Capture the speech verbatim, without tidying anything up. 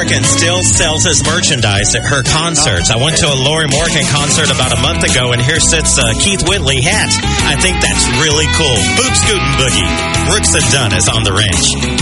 Morgan still sells his merchandise at her concerts. I went to a Lori Morgan concert about a month ago, and here sits a Keith Whitley hat. I think that's really cool. Boop Scootin' Boogie. Brooks and Dunn is on the ranch.